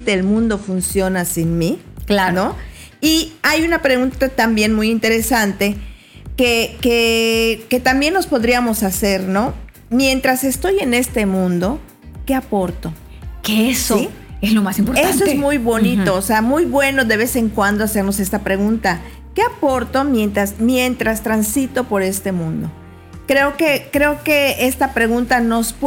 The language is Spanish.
realmente el mundo funciona sin mí? Claro. ¿No? Y hay una pregunta también muy interesante que también nos podríamos hacer, ¿no? Mientras estoy en este mundo, ¿qué aporto? Que eso ¿Sí? es lo más importante. Eso es muy bonito, o sea, muy bueno de vez en cuando hacernos esta pregunta. ¿Qué aporto mientras transito por este mundo? Creo que esta pregunta nos